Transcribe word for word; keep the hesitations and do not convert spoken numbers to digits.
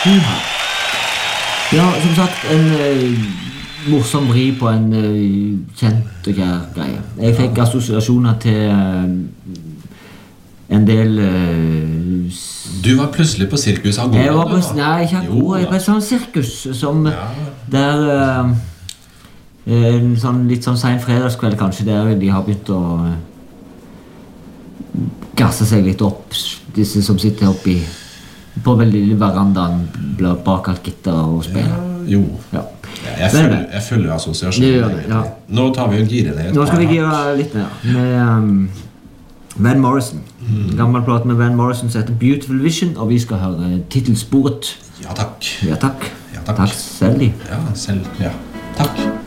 Ja, som sagt, en uh, morsom vri på en uh, kjent og kjær greie. Jeg fikk assosiasjoner til uh, en del... Uh, du var plutselig på Sirkus Agora. Jeg var på, nei, ikke Agora, jeg var på et sånt sirkus som ja. Der... Uh, en sånn, litt sånn sen fredagskveld kanskje, der de har begynt å uh, gasse seg litt opp, disse som sitter oppe i på veldig verandaen bak alt gitter og spiller. Ja, jo. Ja. Ja, jeg, følger, jeg følger assosiasjonen. Ja. Nå tar vi og girer ned. Nå skal vi gire litt ned med um, Van Morrison. Mm. Gammel plate med Van Morrison som heter Beautiful Vision, og vi skal høre titelsporet. Ja, takk. Ja, takk. Ja, takk. Takk selv. Ja, selv. Ja. Takk.